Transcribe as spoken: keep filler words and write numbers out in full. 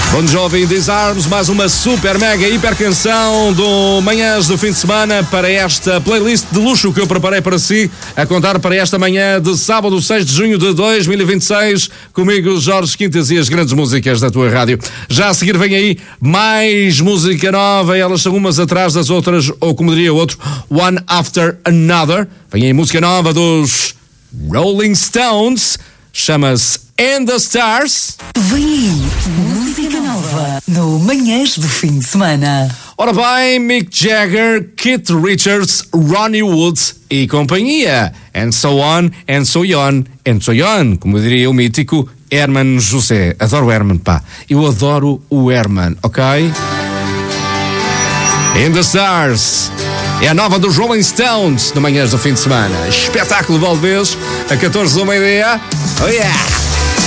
Bon Jovi Disarms, mais uma super mega hiper canção do Manhãs do fim de semana para esta playlist de luxo que eu preparei para si, a contar para esta manhã de sábado, seis de junho de dois mil e vinte e seis, comigo Jorge Quintas e as grandes músicas da tua rádio. Já a seguir vem aí mais música nova, elas são umas atrás das outras, ou como diria o outro, one after another. Vem aí música nova dos Rolling Stones, chama-se And the Stars. Vem aí, música nova no Manhãs do fim de semana. Ora bem, Mick Jagger, Keith Richards, Ronnie Wood e companhia. And so on, and so on, and so on. Como diria o mítico Herman José. Adoro o Herman, pá. Eu adoro o Herman, ok? And the Stars. É a nova dos Rolling Stones no Manhãs do fim de semana. Espetáculo Valdez, a catorze da meia-dia. Oh yeah!